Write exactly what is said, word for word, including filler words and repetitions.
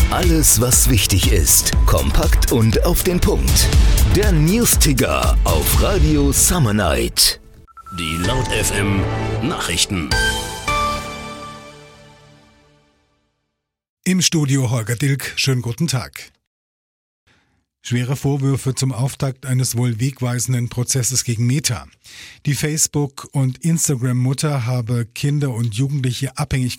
Alles, was wichtig ist, kompakt und auf den Punkt. Der News-Ticker auf Radio Summer Night. Die Laut F M Nachrichten. Im Studio Holger Dilk, schönen guten Tag. Schwere Vorwürfe zum Auftakt eines wohl wegweisenden Prozesses gegen Meta. Die Facebook- und Instagram-Mutter habe Kinder und Jugendliche abhängig